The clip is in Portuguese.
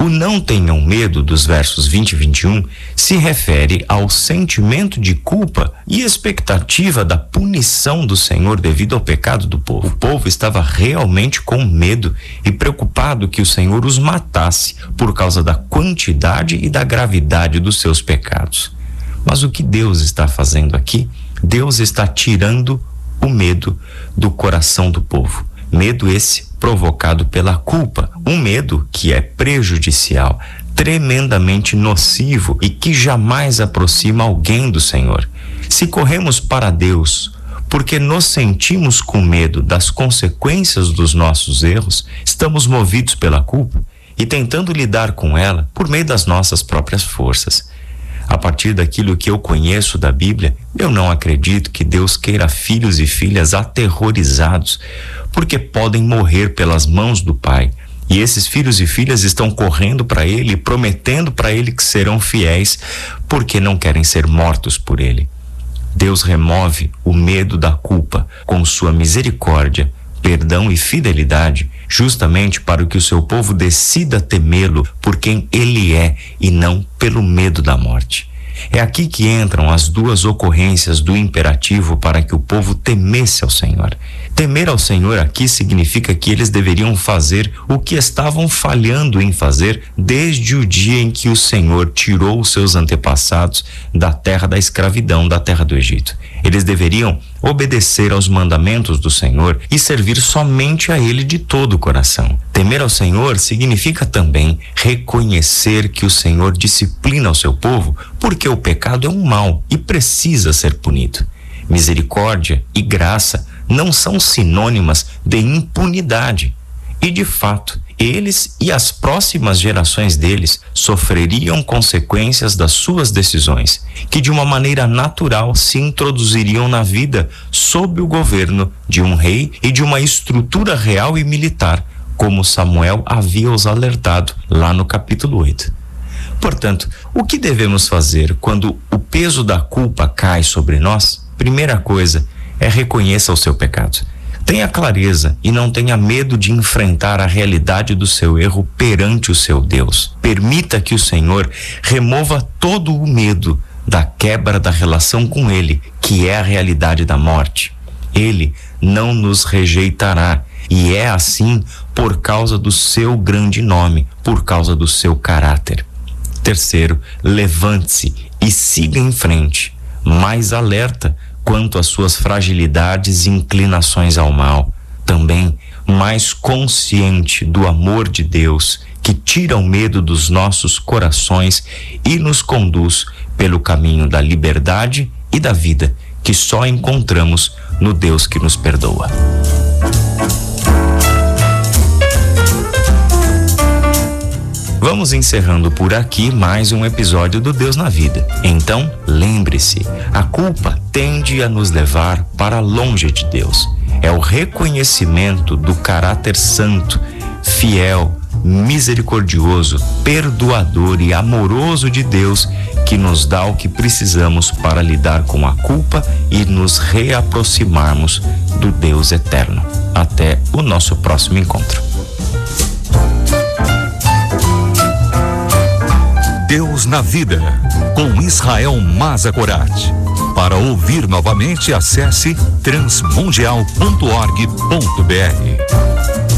O não tenham medo dos versos 20 e 21 se refere ao sentimento de culpa e expectativa da punição do Senhor devido ao pecado do povo. O povo estava realmente com medo e preocupado que o Senhor os matasse por causa da quantidade e da gravidade dos seus pecados. Mas o que Deus está fazendo aqui? Deus está tirando o medo do coração do povo. Medo esse provocado pela culpa, um medo que é prejudicial, tremendamente nocivo e que jamais aproxima alguém do Senhor. Se corremos para Deus porque nos sentimos com medo das consequências dos nossos erros, estamos movidos pela culpa e tentando lidar com ela por meio das nossas próprias forças. A partir daquilo que eu conheço da Bíblia, eu não acredito que Deus queira filhos e filhas aterrorizados, porque podem morrer pelas mãos do Pai. E esses filhos e filhas estão correndo para Ele e prometendo para Ele que serão fiéis, porque não querem ser mortos por Ele. Deus remove o medo da culpa com sua misericórdia, perdão e fidelidade, justamente para que o seu povo decida temê-lo por quem Ele é e não pelo medo da morte. É aqui que entram as duas ocorrências do imperativo para que o povo temesse ao Senhor. Temer ao Senhor aqui significa que eles deveriam fazer o que estavam falhando em fazer desde o dia em que o Senhor tirou os seus antepassados da terra da escravidão, da terra do Egito. Eles deveriam obedecer aos mandamentos do Senhor e servir somente a Ele de todo o coração. Temer ao Senhor significa também reconhecer que o Senhor disciplina o seu povo porque o pecado é um mal e precisa ser punido. Misericórdia e graça não são sinônimas de impunidade. E, de fato, eles e as próximas gerações deles sofreriam consequências das suas decisões, que de uma maneira natural se introduziriam na vida sob o governo de um rei e de uma estrutura real e militar, como Samuel havia os alertado lá no capítulo 8. Portanto, o que devemos fazer quando o peso da culpa cai sobre nós? Primeira coisa é reconheça o seu pecado. Tenha clareza e não tenha medo de enfrentar a realidade do seu erro perante o seu Deus. Permita que o Senhor remova todo o medo da quebra da relação com Ele, que é a realidade da morte. Ele não nos rejeitará, e é assim por causa do seu grande nome, por causa do seu caráter. Terceiro, levante-se e siga em frente, mais alerta quanto às suas fragilidades e inclinações ao mal, também mais consciente do amor de Deus, que tira o medo dos nossos corações e nos conduz pelo caminho da liberdade e da vida, que só encontramos no Deus que nos perdoa. Vamos encerrando por aqui mais um episódio do Deus na Vida. Então, lembre-se, a culpa tende a nos levar para longe de Deus. É o reconhecimento do caráter santo, fiel, misericordioso, perdoador e amoroso de Deus que nos dá o que precisamos para lidar com a culpa e nos reaproximarmos do Deus eterno. Até o nosso próximo encontro. Deus na Vida, com Israel Mazakorati. Para ouvir novamente, acesse transmundial.org.br.